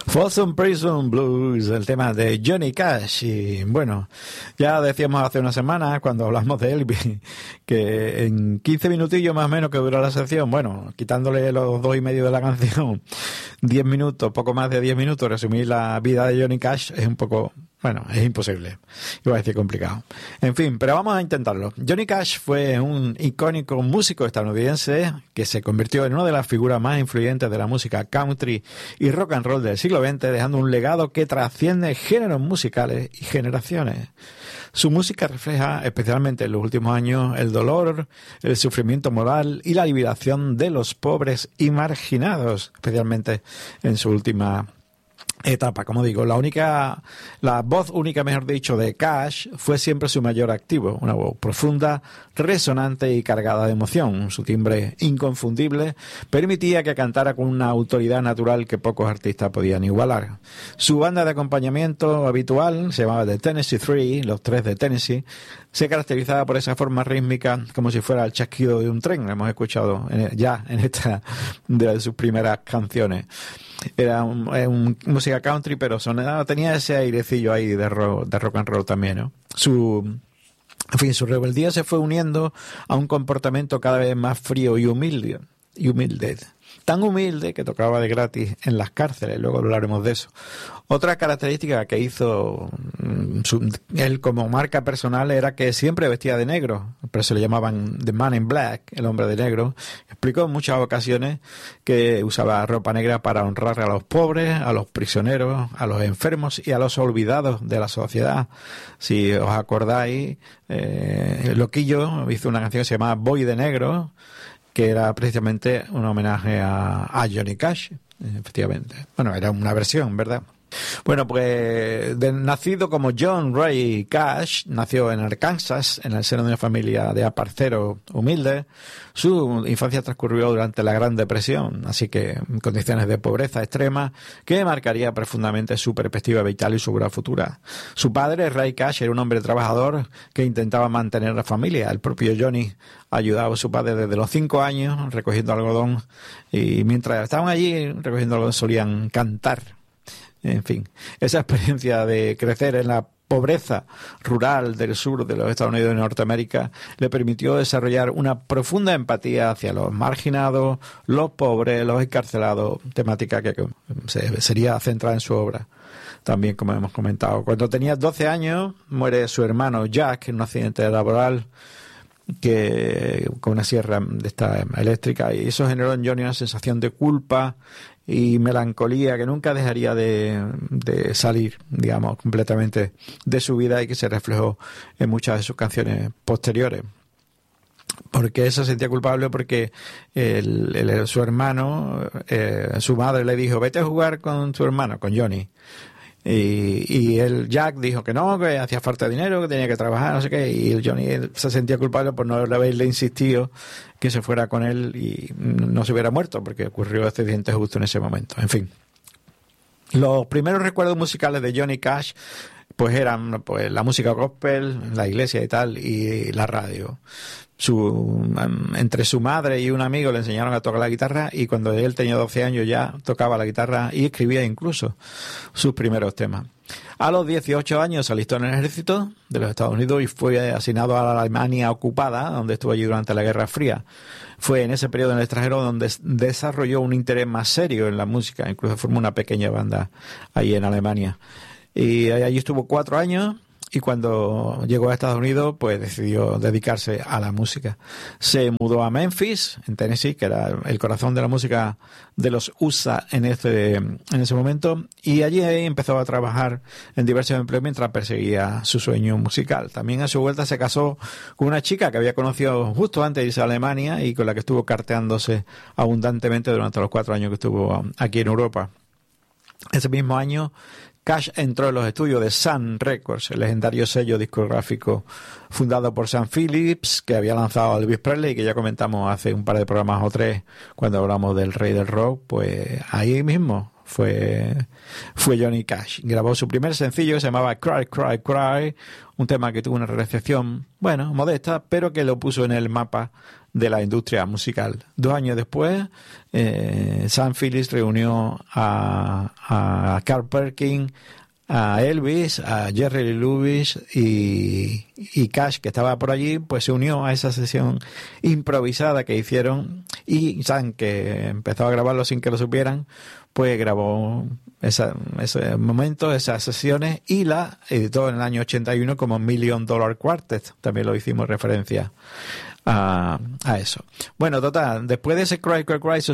Folsom Prison Blues, el tema de Johnny Cash. Y bueno, ya decíamos hace una semana cuando hablamos de él que en 15 minutillos más o menos que dura la sección, bueno, quitándole los 2,5 de la canción, 10 minutos, poco más de 10 minutos, resumir la vida de Johnny Cash es un poco... Bueno, es imposible. Iba a decir complicado. En fin, pero vamos a intentarlo. Johnny Cash fue un icónico músico estadounidense que se convirtió en una de las figuras más influyentes de la música country y rock and roll del siglo XX, dejando un legado que trasciende géneros musicales y generaciones. Su música refleja, especialmente en los últimos años, el dolor, el sufrimiento moral y la liberación de los pobres y marginados, especialmente en su última etapa. Como digo, la voz única, mejor dicho, de Cash fue siempre su mayor activo, una voz profunda, resonante y cargada de emoción. Su timbre inconfundible permitía que cantara con una autoridad natural que pocos artistas podían igualar. Su banda de acompañamiento habitual se llamaba The Tennessee Three, los tres de Tennessee. Se caracterizaba por esa forma rítmica como si fuera el chasquido de un tren. Lo hemos escuchado ya en esta de sus primeras canciones. Era música country, pero tenía ese airecillo ahí de rock and roll también, ¿no? Su rebeldía se fue uniendo a un comportamiento cada vez más frío y humilde. Tan humilde que tocaba de gratis en las cárceles, luego hablaremos de eso. Otra característica que hizo él como marca personal era que siempre vestía de negro, por eso le llamaban The Man in Black, el hombre de negro. Explicó en muchas ocasiones que usaba ropa negra para honrar a los pobres, a los prisioneros, a los enfermos y a los olvidados de la sociedad. Si os acordáis, Loquillo hizo una canción que se llamaba Boy de Negro, que era precisamente un homenaje a Johnny Cash, efectivamente. Bueno, era una versión, ¿verdad? Bueno, pues nacido como John Ray Cash, nació en Arkansas, en el seno de una familia de aparceros humildes. Su infancia transcurrió durante la Gran Depresión, así que en condiciones de pobreza extrema que marcaría profundamente su perspectiva vital y su vida futura. Su padre, Ray Cash, era un hombre trabajador que intentaba mantener la familia. El propio Johnny ayudaba a su padre desde los 5 años recogiendo algodón, y mientras estaban allí recogiendo algodón solían cantar. En fin, esa experiencia de crecer en la pobreza rural del sur de los Estados Unidos de Norteamérica le permitió desarrollar una profunda empatía hacia los marginados, los pobres, los encarcelados, temática que sería centrada en su obra. También, como hemos comentado, cuando tenía 12 años muere su hermano Jack en un accidente laboral con una sierra de esta eléctrica, y eso generó en Johnny una sensación de culpa y melancolía que nunca dejaría de salir, digamos, completamente de su vida, y que se reflejó en muchas de sus canciones posteriores. Porque él se sentía culpable porque su hermano, su madre le dijo, vete a jugar con tu hermano, con Johnny. Y el Jack dijo que no, que hacía falta de dinero, que tenía que trabajar, no sé qué, y el Johnny se sentía culpable por no haberle insistido que se fuera con él y no se hubiera muerto, porque ocurrió este accidente justo en ese momento. En fin, los primeros recuerdos musicales de Johnny Cash pues eran la música gospel, la iglesia y tal, y la radio. Entre su madre y un amigo le enseñaron a tocar la guitarra, y cuando él tenía 12 años ya tocaba la guitarra y escribía incluso sus primeros temas. A los 18 años se alistó en el ejército de los Estados Unidos y fue asignado a la Alemania ocupada, donde estuvo allí durante la Guerra Fría. Fue en ese periodo en el extranjero donde desarrolló un interés más serio en la música, incluso formó una pequeña banda ahí en Alemania. Y allí estuvo 4 años, y cuando llegó a Estados Unidos pues decidió dedicarse a la música. Se mudó a Memphis, en Tennessee, que era el corazón de la música de los USA en ese momento, y allí empezó a trabajar en diversos empleos mientras perseguía su sueño musical. También a su vuelta se casó con una chica que había conocido justo antes de irse a Alemania y con la que estuvo carteándose abundantemente durante los 4 años que estuvo aquí en Europa. Ese mismo año Cash entró en los estudios de Sun Records, el legendario sello discográfico fundado por Sam Phillips, que había lanzado a Elvis Presley, que ya comentamos hace un par de programas o 3 cuando hablamos del rey del rock. Pues ahí mismo fue Johnny Cash. Grabó su primer sencillo que se llamaba Cry, Cry, Cry, un tema que tuvo una recepción, bueno, modesta, pero que lo puso en el mapa de la industria musical. 2 años después, Sam Phillips reunió a Carl Perkins, a Elvis, a Jerry Lee Lewis y Cash, que estaba por allí, pues se unió a esa sesión improvisada que hicieron, y Sam, que empezó a grabarlo sin que lo supieran, pues grabó ese momento, esas sesiones, y la editó en el año 81 como $1 Million Quartet. También lo hicimos referencia a eso. Bueno, total, después de ese Cry, Cry, Cry, su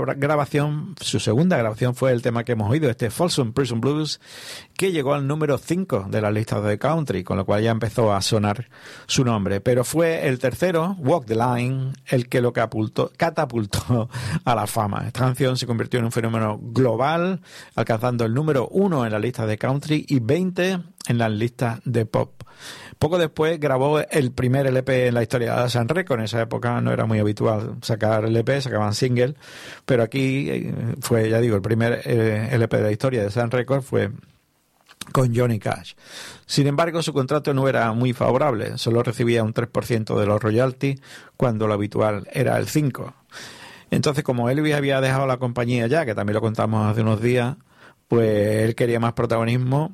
segunda grabación fue el tema que hemos oído, este Folsom Prison Blues, que llegó al número 5 de las listas de country, con lo cual ya empezó a sonar su nombre. Pero fue el tercero, Walk the Line, el que lo catapultó a la fama. Esta canción se convirtió en un fenómeno global, alcanzando el número 1 en la lista de country y 20 en las listas de pop. Poco después grabó el primer LP en la historia de Sun Records. En esa época no era muy habitual sacar LP, sacaban single, pero aquí fue, ya digo, el primer LP de la historia de Sun Records fue con Johnny Cash. Sin embargo, su contrato no era muy favorable, solo recibía un 3% de los royalties cuando lo habitual era el 5%. Entonces, como Elvis había dejado la compañía ya, que también lo contamos hace unos días, pues él quería más protagonismo,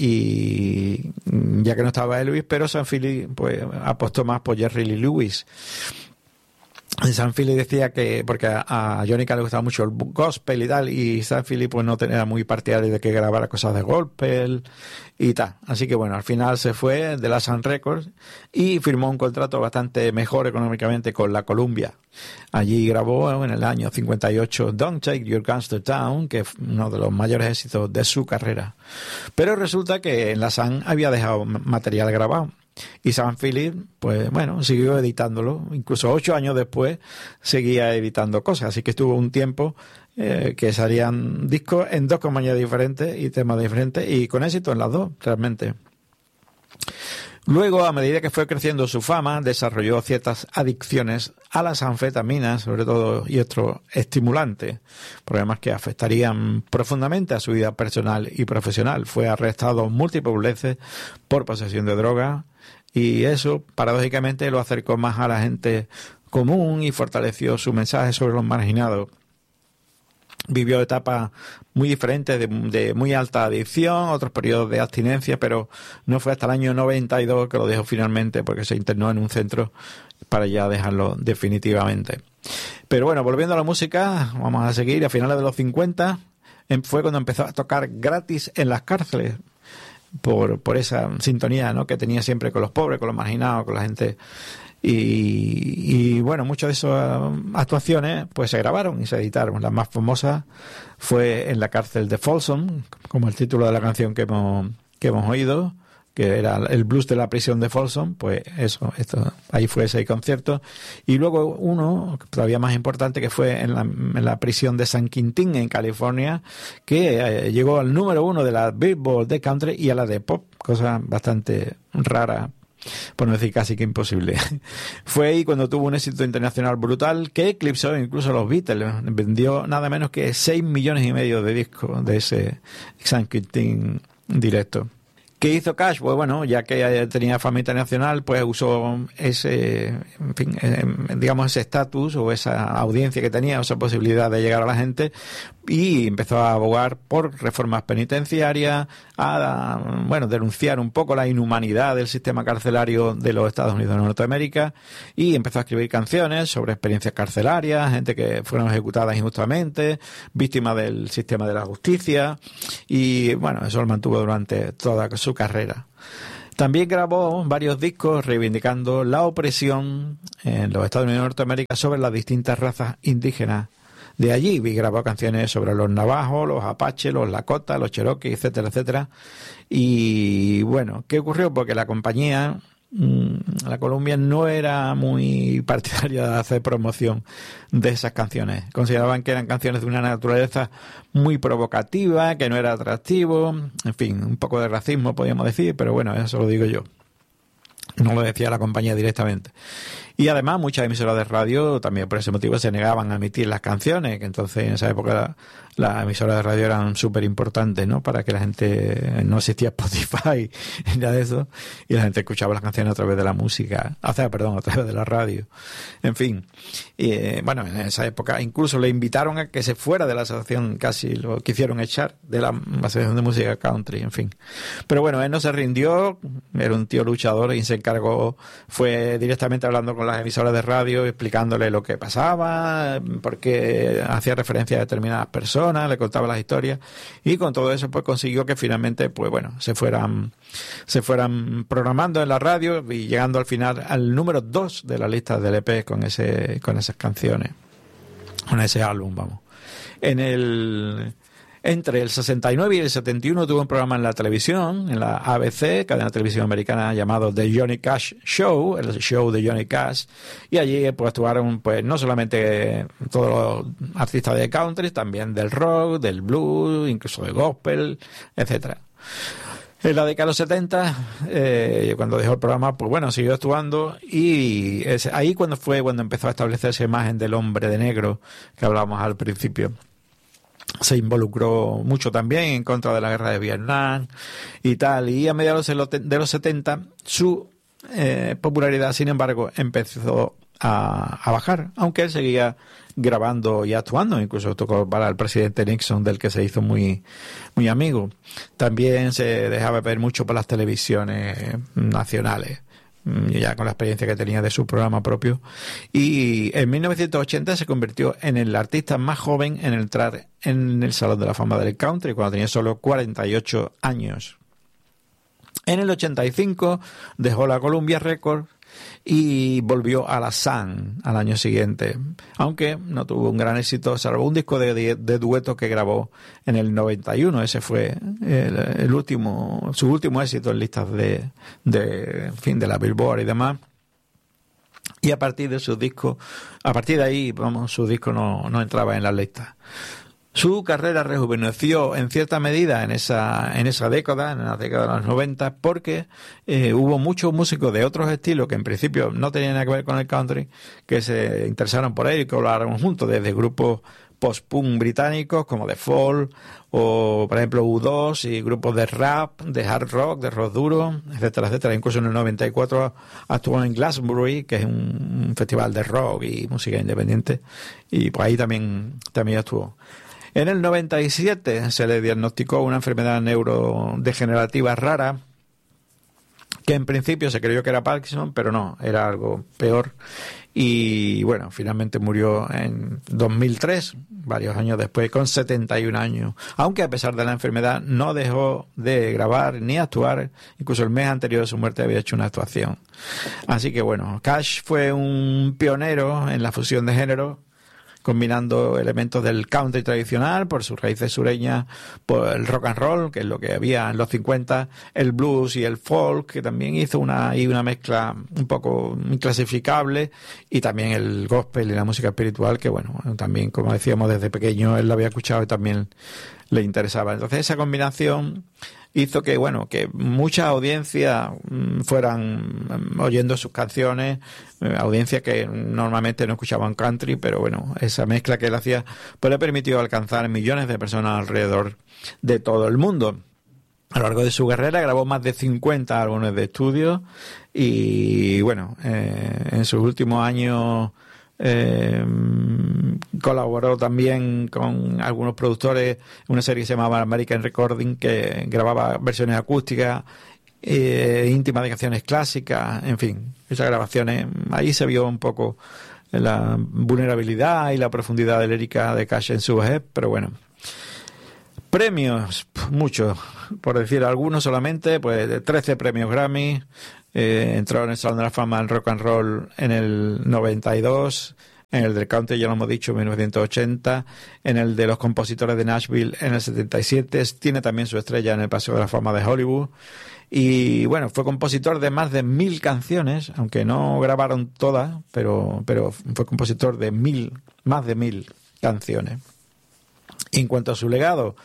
y ya que no estaba Elvis, pero Sam Phillips pues apostó más por Jerry Lee Lewis. Sam Phillips decía que, porque a Johnny Cash le gustaba mucho el gospel y tal, y Sam Phillips pues no era muy partidario de que grabara cosas de gospel y tal. Así que bueno, al final se fue de la Sun Records y firmó un contrato bastante mejor económicamente con la Columbia. Allí grabó en el año 58 Don't Take Your Guns to Town, que es uno de los mayores éxitos de su carrera. Pero resulta que en la Sun había dejado material grabado. Y Sam Phillips, pues bueno, siguió editándolo. Incluso 8 años después seguía editando cosas. Así que estuvo un tiempo que salían discos en 2 compañías diferentes y temas diferentes, y con éxito en las 2, realmente. Luego, a medida que fue creciendo su fama, desarrolló ciertas adicciones a las anfetaminas, sobre todo, y otros estimulantes, problemas que afectarían profundamente a su vida personal y profesional. Fue arrestado múltiples veces por posesión de droga, y eso, paradójicamente, lo acercó más a la gente común y fortaleció su mensaje sobre los marginados. Vivió etapas muy diferentes de muy alta adicción, otros periodos de abstinencia, pero no fue hasta el año 92 que lo dejó finalmente, porque se internó en un centro para ya dejarlo definitivamente. Pero bueno, volviendo a la música, vamos a seguir. A finales de los 50 fue cuando empezó a tocar gratis en las cárceles, por esa sintonía, ¿no?, que tenía siempre con los pobres, con los marginados, con la gente. Y bueno, muchas de esas actuaciones pues se grabaron y se editaron. La más famosa fue en la cárcel de Folsom, como el título de la canción que hemos oído, que era el blues de la prisión de Folsom. Pues ahí fue ese concierto. Y luego uno todavía más importante, que fue en la prisión de San Quintín, en California, que llegó al número 1 de la Billboard de country y a la de pop, cosa bastante rara, por no decir casi que imposible. Fue ahí cuando tuvo un éxito internacional brutal, que eclipsó incluso a los Beatles. Vendió nada menos que 6,5 millones de discos de ese San Quintín directo. ¿Qué hizo Cash? Pues bueno, ya que tenía fama internacional, pues usó ese estatus o esa audiencia que tenía, o esa posibilidad de llegar a la gente, y empezó a abogar por reformas penitenciarias, a denunciar un poco la inhumanidad del sistema carcelario de los Estados Unidos de Norteamérica, y empezó a escribir canciones sobre experiencias carcelarias, gente que fueron ejecutadas injustamente, víctimas del sistema de la justicia, y bueno, eso lo mantuvo durante toda su carrera. También grabó varios discos reivindicando la opresión en los Estados Unidos de Norteamérica sobre las distintas razas indígenas de allí. Y grabó canciones sobre los navajos, los apaches, los lakota, los cherokee, etcétera, etcétera. Y bueno, ¿qué ocurrió? Porque la compañía, la Columbia, no era muy partidaria de hacer promoción de esas canciones. Consideraban que eran canciones de una naturaleza muy provocativa, que no era atractivo, en fin, un poco de racismo podríamos decir, pero bueno, eso lo digo yo. No lo decía la compañía directamente. Y además muchas emisoras de radio también por ese motivo se negaban a emitir las canciones, que entonces en esa época las emisoras de radio eran súper importantes, ¿no? Para que la gente, no existía Spotify ni nada de eso, y la gente escuchaba las canciones a través de la música, a través de la radio. En fin, bueno, en esa época incluso le invitaron a que se fuera de la asociación, casi lo quisieron echar de la asociación de música country, en fin. Pero bueno, él no se rindió, era un tío luchador y se encargó, fue directamente hablando con las emisoras de radio, explicándole lo que pasaba, porque hacía referencia a determinadas personas, le contaba las historias, y con todo eso pues consiguió que finalmente pues bueno, se fueran programando en la radio y llegando al final al número 2 de la lista del EP con esas canciones, con ese álbum, vamos. Entre el 69 y el 71 tuvo un programa en la televisión, en la ABC, cadena de televisión americana, llamado The Johnny Cash Show, el show de Johnny Cash, y allí pues actuaron pues no solamente todos los artistas de country, también del rock, del blues, incluso de gospel, etcétera. En la década de los 70, cuando dejó el programa, pues bueno, siguió actuando, y ahí cuando empezó a establecerse esa imagen del hombre de negro que hablábamos al principio. Se involucró mucho también en contra de la guerra de Vietnam y tal, y a mediados de los 70 su popularidad, sin embargo, empezó a bajar, aunque él seguía grabando y actuando, incluso tocó para el presidente Nixon, del que se hizo muy, muy amigo. También se dejaba ver mucho por las televisiones nacionales, ya con la experiencia que tenía de su programa propio, y en 1980 se convirtió en el artista más joven en entrar en el Salón de la Fama del Country, cuando tenía solo 48 años. En el 85 dejó la Columbia Records y volvió a la Sun al año siguiente, aunque no tuvo un gran éxito, salvo un disco de dueto que grabó en el 91. Ese fue su último éxito en listas de la Billboard y demás. Y a partir de ahí, su disco no entraba en las listas. Su carrera rejuveneció en cierta medida en esa década, en la década de los 90, porque hubo muchos músicos de otros estilos que en principio no tenían nada que ver con el country, que se interesaron por él y que colaboraron juntos, desde grupos post-punk británicos como The Fall, o por ejemplo U2, y grupos de rap, de hard rock, de rock duro, etcétera, etcétera. Incluso en el 94 actuó en Glastonbury, que es un festival de rock y música independiente, y pues ahí también actuó. En el 97 se le diagnosticó una enfermedad neurodegenerativa rara, que en principio se creyó que era Parkinson, pero no, era algo peor. Y bueno, finalmente murió en 2003, varios años después, con 71 años. Aunque a pesar de la enfermedad no dejó de grabar ni actuar, incluso el mes anterior de su muerte había hecho una actuación. Así que bueno, Cash fue un pionero en la fusión de género, combinando elementos del country tradicional por sus raíces sureñas, por el rock and roll, que es lo que había en los 50, el blues y el folk, que también hizo una mezcla un poco inclasificable, y también el gospel y la música espiritual, que bueno, también, como decíamos, desde pequeño él lo había escuchado y también le interesaba. Entonces esa combinación hizo que muchas audiencias fueran oyendo sus canciones, audiencias que normalmente no escuchaban country, pero bueno, esa mezcla que él hacía pues le permitió alcanzar millones de personas alrededor de todo el mundo. A lo largo de su carrera grabó más de 50 álbumes de estudio, y bueno, en sus últimos años colaboró también con algunos productores en una serie que se llamaba American Recording, que grababa versiones acústicas íntimas de canciones clásicas. En fin, esas grabaciones, ahí se vio un poco la vulnerabilidad y la profundidad de lírica de Cash en su vejez. Pero bueno, premios, muchos, por decir algunos solamente, pues 13 premios Grammy. Entró en el Salón de la Fama del Rock and Roll en el 92, en el del country ya lo hemos dicho, en 1980, en el de los compositores de Nashville en el 77, tiene también su estrella en el Paseo de la Fama de Hollywood, y bueno, fue compositor de más de 1000 canciones, aunque no grabaron todas, pero fue compositor de más de 1000 canciones. Y en cuanto a su legado,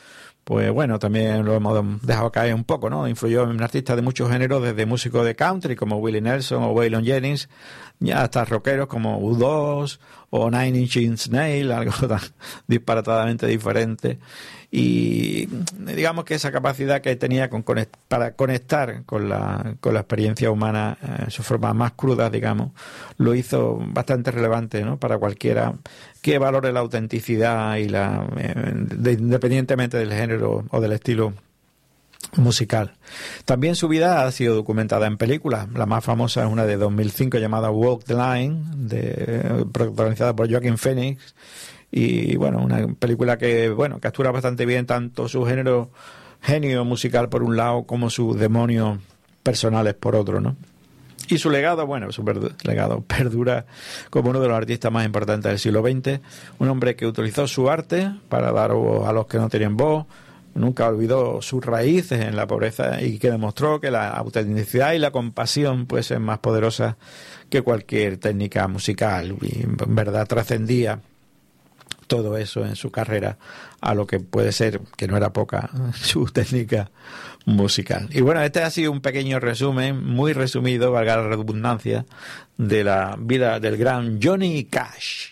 pues bueno, también lo hemos dejado caer un poco, ¿no? Influyó en artistas de muchos géneros, desde músicos de country como Willie Nelson o Waylon Jennings, ya hasta rockeros como U2 o Nine Inch Nails, algo tan disparatadamente diferente. Y digamos que esa capacidad que tenía para conectar con la experiencia humana en sus formas más crudas, digamos, lo hizo bastante relevante, ¿no? Para cualquiera que valore la autenticidad y independientemente del género o del estilo musical. También su vida ha sido documentada en películas. La más famosa es una de 2005 llamada Walk the Line, protagonizada por Joaquin Phoenix. Y bueno, una película que captura bastante bien tanto su genio musical por un lado como sus demonios personales por otro, ¿no? Y su legado, legado perdura como uno de los artistas más importantes del siglo XX, un hombre que utilizó su arte para dar voz a los que no tenían voz, nunca olvidó sus raíces en la pobreza y que demostró que la autenticidad y la compasión puede ser más poderosas que cualquier técnica musical, y en verdad trascendía todo eso en su carrera a lo que puede ser, que no era poca, su técnica musical. Y bueno, este ha sido un pequeño resumen, muy resumido, valga la redundancia, de la vida del gran Johnny Cash.